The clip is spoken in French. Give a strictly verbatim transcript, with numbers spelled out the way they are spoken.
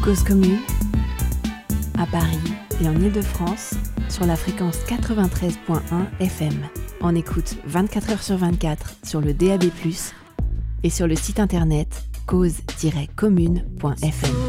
Cause commune, à Paris et en Ile-de-France, sur la fréquence quatre-vingt-treize virgule un F M. On écoute vingt-quatre heures sur vingt-quatre sur le D A B plus, et sur le site internet cause tiret commune point F M.